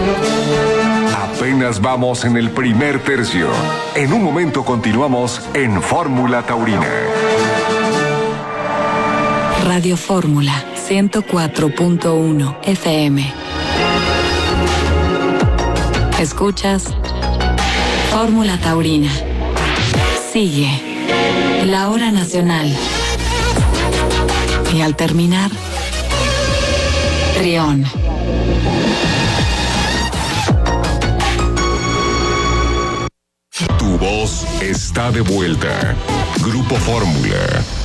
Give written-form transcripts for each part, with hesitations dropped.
Apenas vamos en el primer tercio. En un momento continuamos en Fórmula Taurina. Radio Fórmula 104.1 FM. Escuchas Fórmula Taurina. Sigue la hora nacional. Y al terminar, Trión. Tu voz está de vuelta. Grupo Fórmula.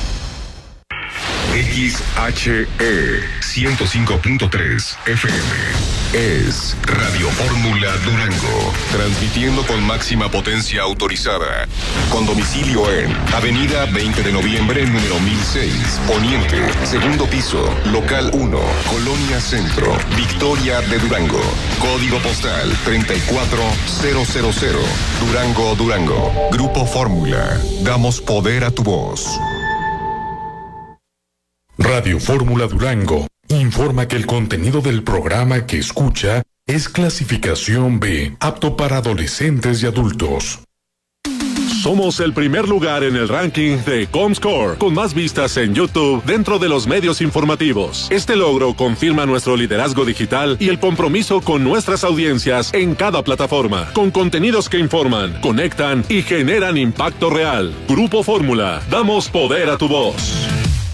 XHE 105.3 FM. Es Radio Fórmula Durango, transmitiendo con máxima potencia autorizada, con domicilio en Avenida 20 de Noviembre, número 1006, Poniente, segundo piso, local 1, Colonia Centro, Victoria de Durango, código postal 34000, Durango, Durango. Grupo Fórmula, damos poder a tu voz. Radio Fórmula Durango informa que el contenido del programa que escucha es clasificación B, apto para adolescentes y adultos. Somos el primer lugar en el ranking de Comscore, con más vistas en YouTube dentro de los medios informativos. Este logro confirma nuestro liderazgo digital y el compromiso con nuestras audiencias en cada plataforma, con contenidos que informan, conectan y generan impacto real. Grupo Fórmula, damos poder a tu voz.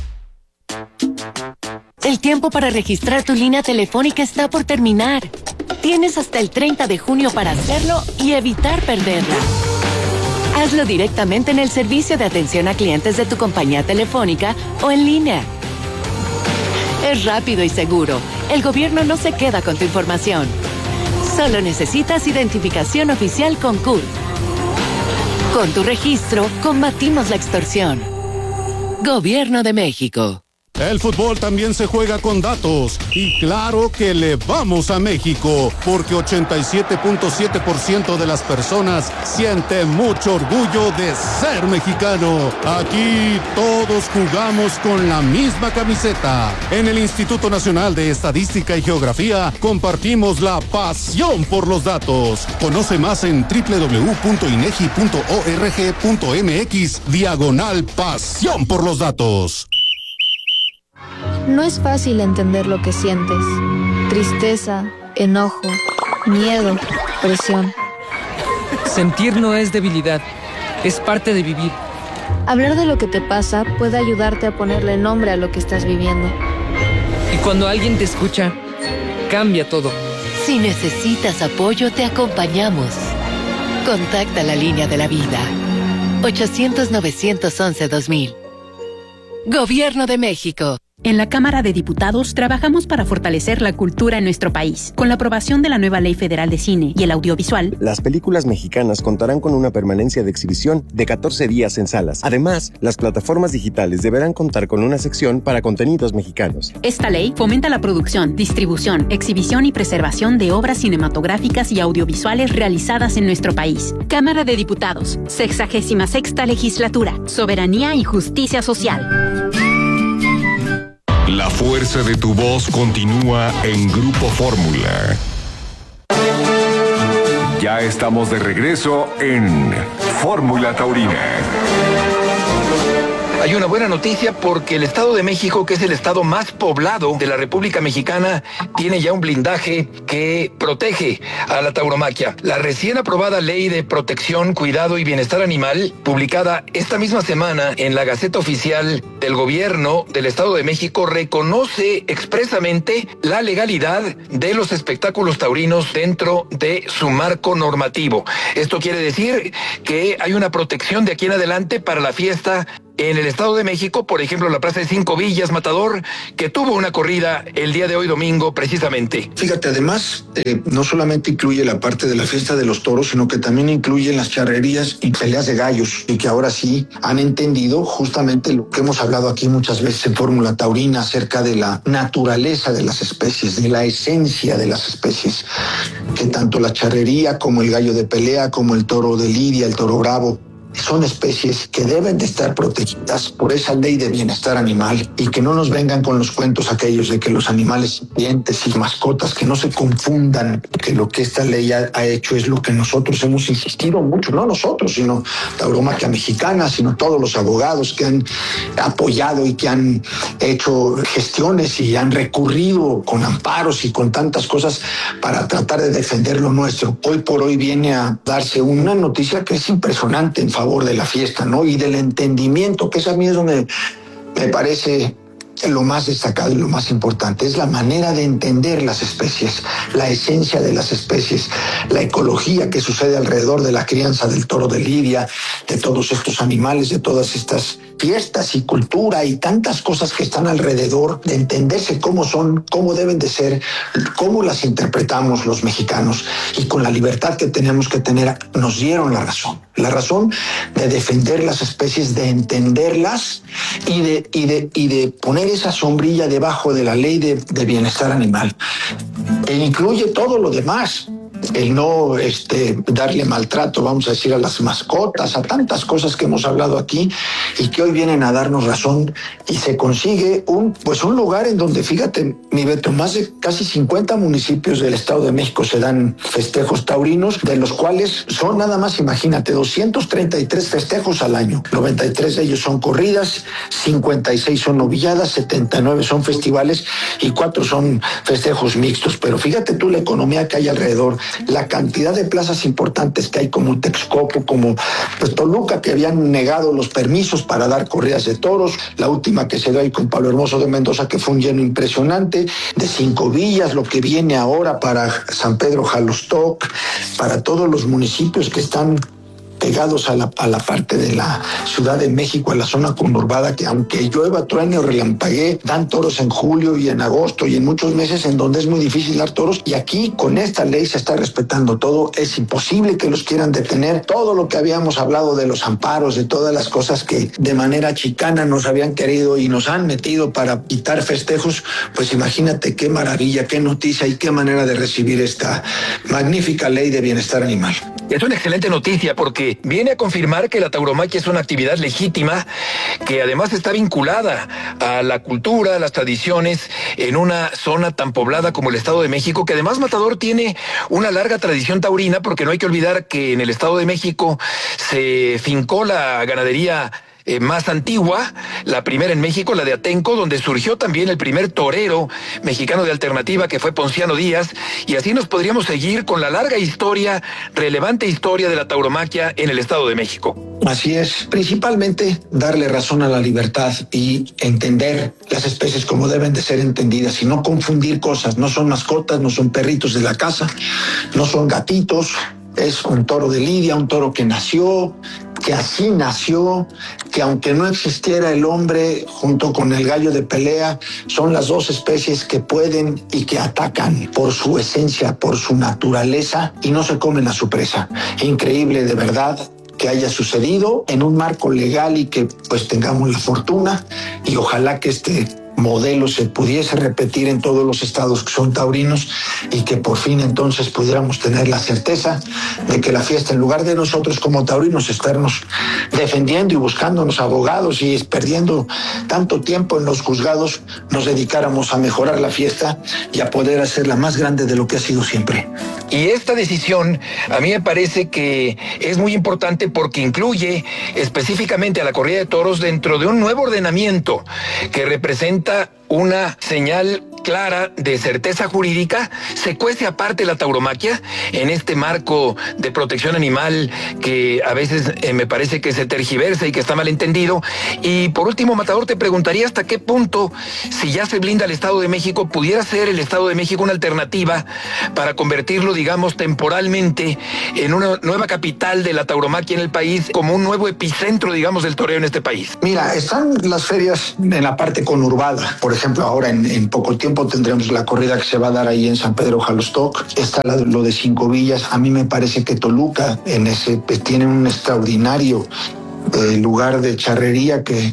El tiempo para registrar tu línea telefónica está por terminar. Tienes hasta el 30 de junio para hacerlo y evitar perderla. Hazlo directamente en el servicio de atención a clientes de tu compañía telefónica o en línea. Es rápido y seguro. El gobierno no se queda con tu información. Solo necesitas identificación oficial con CURP. Con tu registro, combatimos la extorsión. Gobierno de México. El fútbol también se juega con datos y claro que le vamos a México porque 87.7% de las personas siente mucho orgullo de ser mexicano. Aquí todos jugamos con la misma camiseta. En el Instituto Nacional de Estadística y Geografía compartimos la pasión por los datos. Conoce más en www.inegi.org.mx/pasión por los datos. No es fácil entender lo que sientes. Tristeza, enojo, miedo, presión. Sentir no es debilidad, es parte de vivir. Hablar de lo que te pasa puede ayudarte a ponerle nombre a lo que estás viviendo. Y cuando alguien te escucha, cambia todo. Si necesitas apoyo, te acompañamos. Contacta la línea de la vida. 800-911-2000. Gobierno de México. En la Cámara de Diputados trabajamos para fortalecer la cultura en nuestro país. Con la aprobación de la nueva Ley Federal de Cine y el Audiovisual, las películas mexicanas contarán con una permanencia de exhibición de 14 días en salas. Además, las plataformas digitales deberán contar con una sección para contenidos mexicanos. Esta ley fomenta la producción, distribución, exhibición y preservación de obras cinematográficas y audiovisuales realizadas en nuestro país. Cámara de Diputados, 66ª Legislatura, Soberanía y Justicia Social. La fuerza de tu voz continúa en Grupo Fórmula. Ya estamos de regreso en Fórmula Taurina. Hay una buena noticia porque el Estado de México, que es el estado más poblado de la República Mexicana, tiene ya un blindaje que protege a la tauromaquia. La recién aprobada Ley de Protección, Cuidado y Bienestar Animal, publicada esta misma semana en la Gaceta Oficial del Gobierno del Estado de México, reconoce expresamente la legalidad de los espectáculos taurinos dentro de su marco normativo. Esto quiere decir que hay una protección de aquí en adelante para la fiesta en el Estado de México, por ejemplo, la Plaza de Cinco Villas, Matador, que tuvo una corrida el día de hoy domingo, precisamente. Fíjate, además, no solamente incluye la parte de la fiesta de los toros, sino que también incluye las charrerías y peleas de gallos, y que ahora sí han entendido justamente lo que hemos hablado aquí muchas veces en Fórmula Taurina acerca de la naturaleza de las especies, de la esencia de las especies, que tanto la charrería como el gallo de pelea, como el toro de lidia, el toro bravo, son especies que deben de estar protegidas por esa ley de bienestar animal, y que no nos vengan con los cuentos aquellos de que los animales sintientes y mascotas, que no se confundan, que lo que esta ley ha hecho es lo que nosotros hemos insistido mucho, no nosotros, sino Tauromaquia Mexicana, sino todos los abogados que han apoyado y que han hecho gestiones y han recurrido con amparos y con tantas cosas para tratar de defender lo nuestro. Hoy por hoy viene a darse una noticia que es impresionante en favor de la fiesta, ¿no? Y del entendimiento, que eso a mí es donde me parece lo más destacado y lo más importante, es la manera de entender las especies, la esencia de las especies, la ecología que sucede alrededor de la crianza del toro de lidia, de todos estos animales, de todas estas fiestas y cultura y tantas cosas que están alrededor, de entenderse cómo son, cómo deben de ser, cómo las interpretamos los mexicanos, y con la libertad que tenemos que tener nos dieron la razón de defender las especies, de entenderlas y de poner esa sombrilla debajo de la ley de bienestar animal, que incluye todo lo demás. El no darle maltrato, vamos a decir, a las mascotas, a tantas cosas que hemos hablado aquí y que hoy vienen a darnos razón, y se consigue un lugar en donde, fíjate, mi Beto, más de casi 50 municipios del Estado de México se dan festejos taurinos, de los cuales son nada más, imagínate, 233 festejos al año. 93 de ellos son corridas, 56 son novilladas, 79 son festivales y 4 son festejos mixtos. Pero fíjate tú la economía que hay alrededor, la cantidad de plazas importantes que hay, como Texcoco, como Toluca, que habían negado los permisos para dar corridas de toros, la última que se dio ahí con Pablo Hermoso de Mendoza, que fue un lleno impresionante, de 5 villas, lo que viene ahora para San Pedro Jalostoc, para todos los municipios que están pegados a la parte de la Ciudad de México, a la zona conurbada, que aunque llueva, truene o relampaguee, dan toros en julio y en agosto y en muchos meses en donde es muy difícil dar toros, y aquí con esta ley se está respetando todo. Es imposible que los quieran detener. Todo lo que habíamos hablado de los amparos, de todas las cosas que de manera chicana nos habían querido y nos han metido para quitar festejos, pues imagínate qué maravilla, qué noticia y qué manera de recibir esta magnífica ley de bienestar animal. Es una excelente noticia porque viene a confirmar que la tauromaquia es una actividad legítima, que además está vinculada a la cultura, a las tradiciones, en una zona tan poblada como el Estado de México, que además Matador tiene una larga tradición taurina, porque no hay que olvidar que en el Estado de México se fincó la ganadería más antigua, la primera en México, la de Atenco, donde surgió también el primer torero mexicano de alternativa, que fue Ponciano Díaz, y así nos podríamos seguir con la larga historia, relevante historia de la tauromaquia en el Estado de México. Así es, principalmente darle razón a la libertad y entender las especies como deben de ser entendidas y no confundir cosas. No son mascotas, no son perritos de la casa, no son gatitos. Es un toro de lidia, un toro que nació, que así nació, que aunque no existiera el hombre junto con el gallo de pelea, son las dos especies que pueden y que atacan por su esencia, por su naturaleza, y no se comen a su presa. Increíble, de verdad, que haya sucedido en un marco legal y que pues tengamos la fortuna, y ojalá que este modelo se pudiese repetir en todos los estados que son taurinos, y que por fin entonces pudiéramos tener la certeza de que la fiesta, en lugar de nosotros como taurinos estarnos defendiendo y buscándonos abogados y perdiendo tanto tiempo en los juzgados, nos dedicáramos a mejorar la fiesta y a poder hacerla más grande de lo que ha sido siempre. Y esta decisión a mí me parece que es muy importante porque incluye específicamente a la corrida de toros dentro de un nuevo ordenamiento que representa una señal clara de certeza jurídica. Se cuece aparte la tauromaquia en este marco de protección animal que a veces me parece que se tergiversa y que está mal entendido. Y por último, Matador, te preguntaría hasta qué punto, si ya se blinda el Estado de México, pudiera ser el Estado de México una alternativa para convertirlo, digamos, temporalmente en una nueva capital de la tauromaquia en el país, como un nuevo epicentro, digamos, del toreo en este país. Mira, están las ferias en la parte conurbada. Por ejemplo, ahora en poco tiempo tendremos la corrida que se va a dar ahí en San Pedro Jalostoc. Está lo de 5 villas. A mí me parece que Toluca tiene un extraordinario lugar de charrería que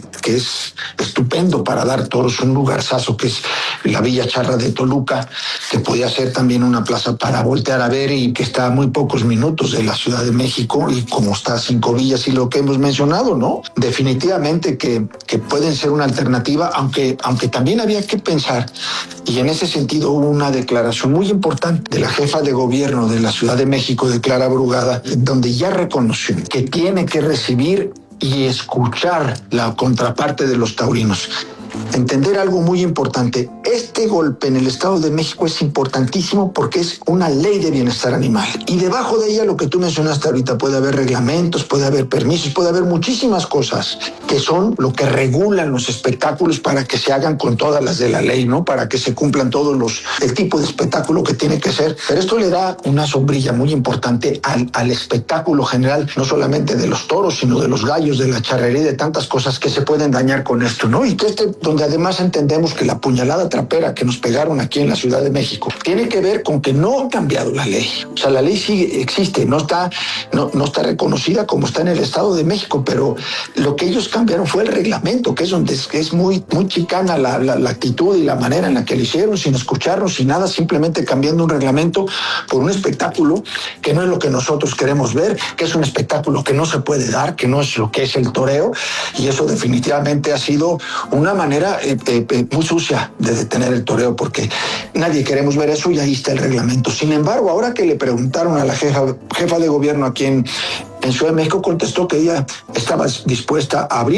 es estupendo para dar toros, un lugarzazo que es la Villa Charra de Toluca, que podía ser también una plaza para voltear a ver y que está a muy pocos minutos de la Ciudad de México, y como está Cinco Villas y lo que hemos mencionado, ¿no? Definitivamente que pueden ser una alternativa, aunque también había que pensar, y en ese sentido hubo una declaración muy importante de la jefa de gobierno de la Ciudad de México, de Clara Brugada, donde ya reconoció que tiene que recibir y escuchar la contraparte de los taurinos. Entender algo muy importante: este golpe en el Estado de México es importantísimo porque es una ley de bienestar animal, y debajo de ella, lo que tú mencionaste ahorita, puede haber reglamentos, puede haber permisos, puede haber muchísimas cosas que son lo que regulan los espectáculos para que se hagan con todas las de la ley, ¿no? Para que se cumplan todos el tipo de espectáculo que tiene que ser. Pero esto le da una sombrilla muy importante al espectáculo general, no solamente de los toros, sino de los gallos, de la charrería, de tantas cosas que se pueden dañar con esto, ¿no? Y que donde además entendemos que la puñalada trapera que nos pegaron aquí en la Ciudad de México tiene que ver con que no ha cambiado la ley. O sea, la ley sí existe, no está reconocida como está en el Estado de México, pero lo que ellos cambiaron fue el reglamento, que es donde es muy chicana la actitud y la manera en la que lo hicieron, sin escucharnos, sin nada, simplemente cambiando un reglamento por un espectáculo que no es lo que nosotros queremos ver, que es un espectáculo que no se puede dar, que no es lo que es el toreo, y eso definitivamente ha sido una manera muy sucia de detener el toreo, porque nadie queremos ver eso, y ahí está el reglamento. Sin embargo, ahora que le preguntaron a la jefa de gobierno aquí en Ciudad de México, contestó que ella estaba dispuesta a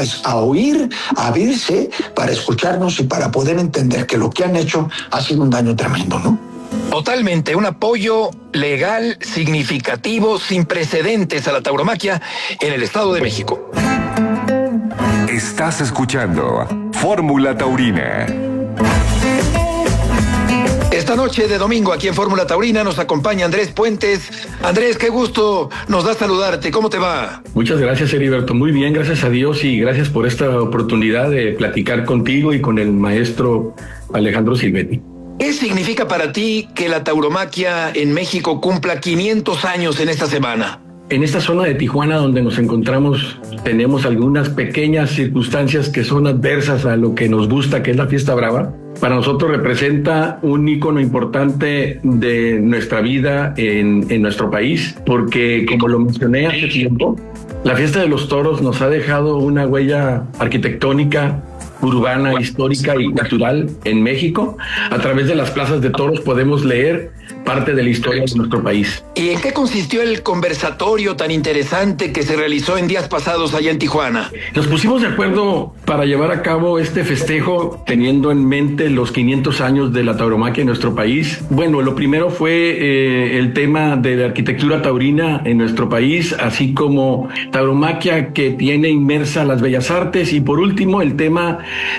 oír, a abrirse para escucharnos y para poder entender que lo que han hecho ha sido un daño tremendo, ¿no? Totalmente, un apoyo legal significativo, sin precedentes a la tauromaquia en el Estado de México. Estás escuchando Fórmula Taurina. Esta noche de domingo aquí en Fórmula Taurina nos acompaña Andrés Puentes. Andrés, qué gusto nos da saludarte. ¿Cómo te va? Muchas gracias, Heriberto. Muy bien, gracias a Dios, y gracias por esta oportunidad de platicar contigo y con el maestro Alejandro Silvetti. ¿Qué significa para ti que la tauromaquia en México cumpla 500 años en esta semana? En esta zona de Tijuana donde nos encontramos tenemos algunas pequeñas circunstancias que son adversas a lo que nos gusta, que es la Fiesta Brava. Para nosotros representa un ícono importante de nuestra vida en nuestro país, porque, como lo mencioné hace tiempo, la Fiesta de los Toros nos ha dejado una huella arquitectónica, urbana, histórica y cultural en México. A través de las plazas de toros podemos leer parte de la historia de nuestro país. ¿Y en qué consistió el conversatorio tan interesante que se realizó en días pasados allá en Tijuana? Nos pusimos de acuerdo para llevar a cabo este festejo teniendo en mente los 500 años de la tauromaquia en nuestro país. Bueno, lo primero fue el tema de la arquitectura taurina en nuestro país, así como tauromaquia que tiene inmersa las bellas artes, y por último el tema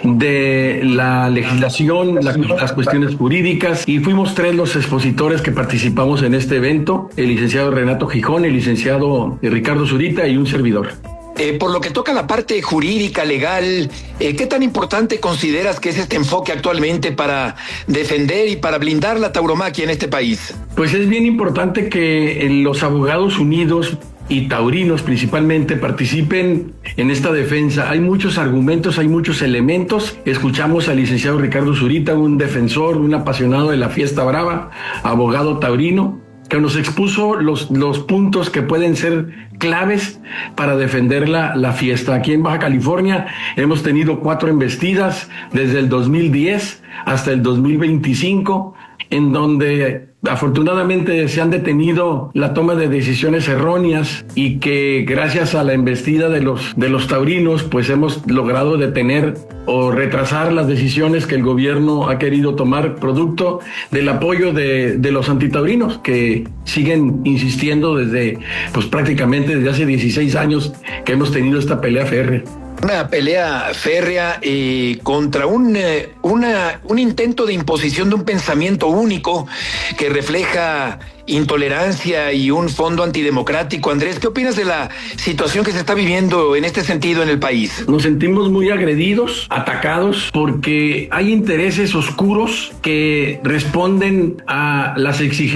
de la legislación, las cuestiones jurídicas, y fuimos 3 los expositores que participamos en este evento: el licenciado Renato Gijón, el licenciado Ricardo Zurita y un servidor. Por lo que toca la parte jurídica, legal, ¿qué tan importante consideras que es este enfoque actualmente para defender y para blindar la tauromaquia en este país? Pues es bien importante que los abogados unidos y taurinos principalmente participen en esta defensa. Hay muchos argumentos, hay muchos elementos. Escuchamos al licenciado Ricardo Zurita, un defensor, un apasionado de la Fiesta Brava, abogado taurino, que nos expuso los puntos que pueden ser claves para defender la fiesta. Aquí en Baja California hemos tenido 4 embestidas desde el 2010 hasta el 2025, en donde afortunadamente se han detenido la toma de decisiones erróneas, y que gracias a la embestida de los taurinos pues hemos logrado detener o retrasar las decisiones que el gobierno ha querido tomar, producto del apoyo de los antitaurinos, que siguen insistiendo desde prácticamente desde hace 16 años que hemos tenido esta pelea férrea. Una pelea férrea contra un intento de imposición de un pensamiento único que refleja intolerancia y un fondo antidemocrático. Andrés, ¿qué opinas de la situación que se está viviendo en este sentido en el país? Nos sentimos muy agredidos, atacados, porque hay intereses oscuros que responden a las exigencias